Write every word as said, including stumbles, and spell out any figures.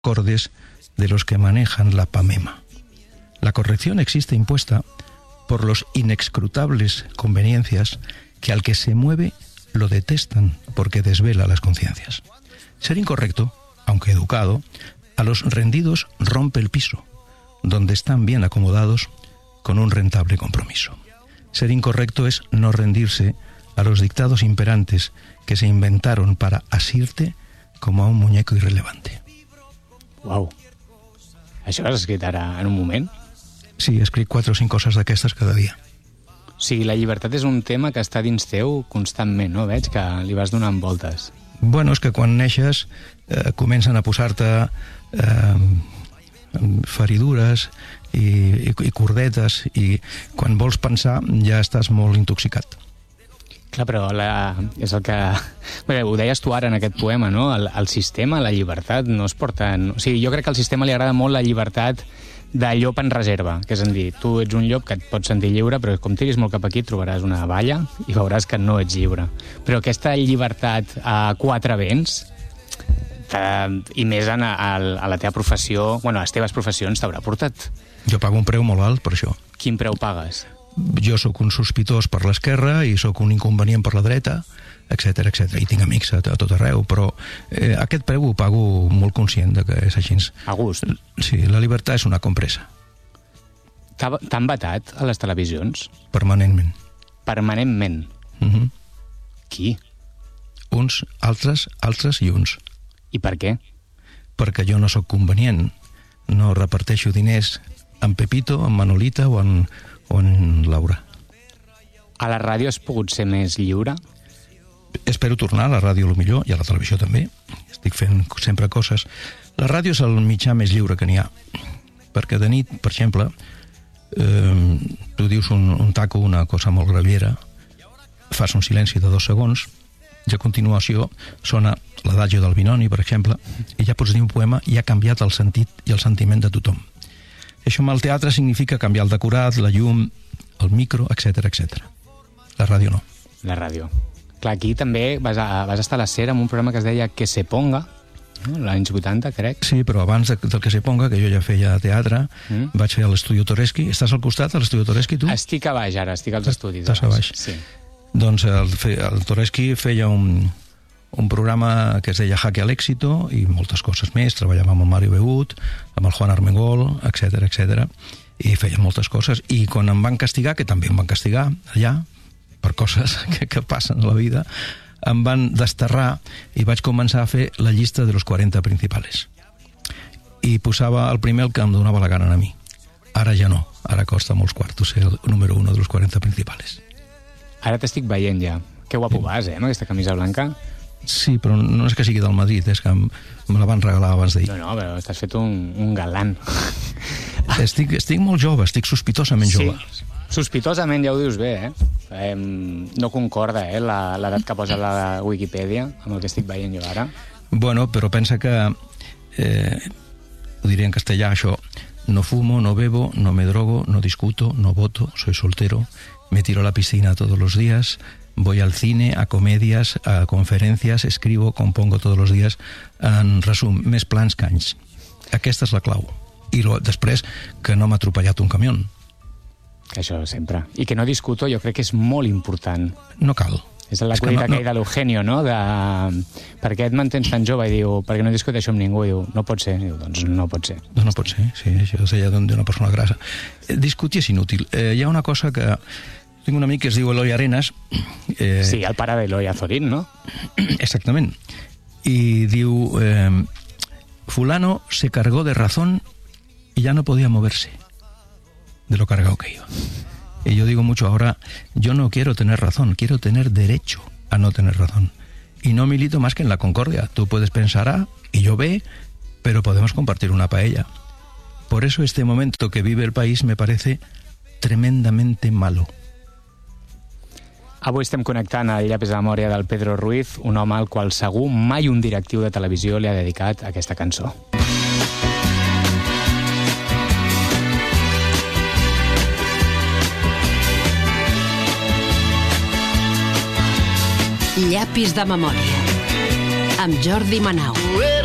acordes de los que manejan la PAMEMA. La corrección existe impuesta por los inescrutables conveniencias que al que se mueve lo detestan porque desvela las conciencias. Ser incorrecto, aunque educado, a los rendidos rompe el piso, donde están bien acomodados con un rentable compromiso. Ser incorrecto es no rendirse a los dictados imperantes que se inventaron para asirte como a un muñeco irrelevante. Uau. Això ho has escrit ara en un moment? Sí, escric quatre o cinc coses d'aquestes cada dia. O sigui, la llibertat és un tema que està dins teu constantment, no? Veig que li vas donant voltes. Bueno, és que quan neixes eh, comencen a posar-te eh, feridures i, i, i cordetes, i quan vols pensar ja estàs molt intoxicat. Clar, però la, és el que... Bé, ho deies tu ara en aquest poema, no? El, el sistema, la llibertat, no es porten... O sigui, jo crec que al sistema li agrada molt la llibertat de llop en reserva, que és a dir, tu ets un llop que et pots sentir lliure, però com tiris molt cap aquí trobaràs una valla i veuràs que no ets lliure. Però aquesta llibertat a quatre vents, i més en, a, a la teva professió, bueno, a les teves professions, t'haurà portat. Jo pago un preu molt alt per això. Quin preu pagues? Jo sóc un sospitós per l'esquerra i sóc un inconvenient per la dreta, etcètera, etcètera. I tinc amics a, a tot arreu, però eh, aquest preu ho pago molt conscient de que és així. A gust. Sí, la llibertat és una compressa. T'han vetat a les televisions? Permanentment. Permanentment? Uh-huh. Qui? Uns, altres, altres i uns. I per què? Perquè jo no sóc convenient. No reparteixo diners en Pepito, en Manolita o en, o en Laura. A la ràdio has pogut ser més lliure? Espero tornar a la ràdio, a lo millor, i a la televisió també. Estic fent sempre coses. La ràdio és el mitjà més lliure que n'hi ha. Perquè de nit, per exemple, eh, tu dius un, un taco, una cosa molt graviera, fas un silenci de dos segons, i a continuació sona l'adagio del Binoni, per exemple, i ja pots dir un poema i ha canviat el sentit i el sentiment de tothom. Això amb el teatre significa canviar el decorat, la llum, el micro, etcètera, etcètera. La ràdio no. La ràdio. Clar, aquí també vas, a, vas estar a la SER amb un programa que es deia Que se ponga, no? L'anys vuitanta, crec. Sí, però abans de, del Que se ponga, que jo ja feia teatre, mm. vaig fer a l'Estudio Toreschi. Estàs al costat, a l'Estudio Toreschi, tu? Estic a baix, ara, estic als estudis. Estàs a baix. Sí. Doncs el, el Toreschi feia un, un programa que es deia Jaque al Éxito i moltes coses més. Treballava amb el Mario Begut, amb el Juan Armengol, etcètera, etcètera, i feia moltes coses. I quan em van castigar, que també em van castigar allà, per coses que, que passen a la vida, em van desterrar i vaig començar a fer la llista de los cuarenta principales. I posava el primer el que em donava la gana a mi. Ara ja no, ara costa molts quartos ser el número uno de los cuarenta principales. Ara t'estic veient ja. Que guapo sí. Vas, eh, amb aquesta camisa blanca. Sí, però no és que sigui del Madrid, és que me la van regalar abans d'ahir. No, no, però t'has fet un, un galant. Estic, estic molt jove, estic sospitosament sí. jove. Sospitosament, ja ho dius bé, eh? eh no concorda, eh, l'edat que posa la Wikipedia amb el que estic veient jo ara. Bueno, però pensa que, eh, ho diré en castellà, això, no fumo, no bebo, no me drogo, no discuto, no voto, soy soltero, me tiro a la piscina todos los días, voy al cine, a comedias, a conferencias, escribo, compongo todos los días, en resum, més plans que anys. Aquesta és la clau. I lo, després, que no m'ha atropellat un camió. Que això sempre. I que no discuto, jo crec que és molt important. No cal. És la cuita que hi de l'Eugenio, no? De... Per què et mantens tan jove? I diu, perquè no discuteixo amb ningú. I diu, no pot ser. I diu, doncs no pot ser. No, no pot ser, sí. Això és ja d'una persona grassa. Discutir és inútil. Eh, hi ha una cosa que... Tinc un amic que es diu Eloi Arenas. Eh... Sí, el pare d'Eloi Azorín, no? Exactament. I diu, eh, fulano se cargó de razón y ya no podía moverse de lo cargado que iba. Y yo digo mucho ahora, yo no quiero tener razón, quiero tener derecho a no tener razón. Y no milito más que en la concordia. Tú puedes pensar A y yo B, pero podemos compartir una paella. Por eso este momento que vive el país me parece tremendamente malo. Avui estem connectant al llapis de memòria del Pedro Ruiz, un home al qual segur mai un directiu de televisió li ha dedicat aquesta cançó. Llapis de memòria, amb Jordi Manau.